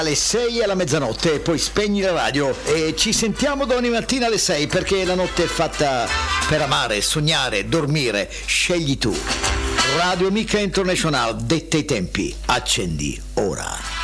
Alle 6 alla mezzanotte, poi spegni la radio e ci sentiamo domani mattina alle 6 perché la notte è fatta per amare, sognare, dormire. Scegli tu. Radio Amica International, detta i tempi. Accendi ora.